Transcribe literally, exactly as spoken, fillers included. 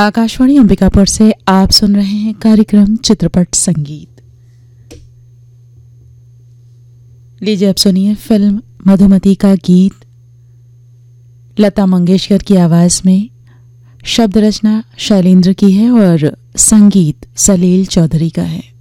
आकाशवाणी अंबिकापुर से आप सुन रहे हैं कार्यक्रम चित्रपट संगीत। लीजिए अब सुनिए फिल्म मधुमती का गीत लता मंगेशकर की आवाज में। शब्द रचना शैलेंद्र की है और संगीत सलील चौधरी का है।